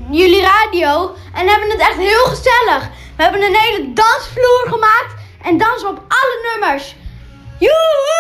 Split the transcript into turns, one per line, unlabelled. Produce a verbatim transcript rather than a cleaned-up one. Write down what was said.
jullie radio en hebben het echt heel gezellig. We hebben een hele dansvloer gemaakt en dansen op alle nummers. Joehoe!